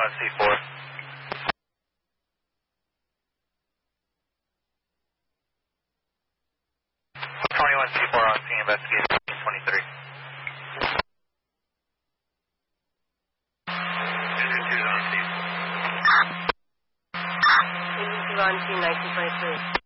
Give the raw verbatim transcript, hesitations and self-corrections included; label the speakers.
Speaker 1: twenty-one C four. twenty-one C four on scene, investigate fifteen twenty-three.
Speaker 2: This is on scene nineteen twenty-three.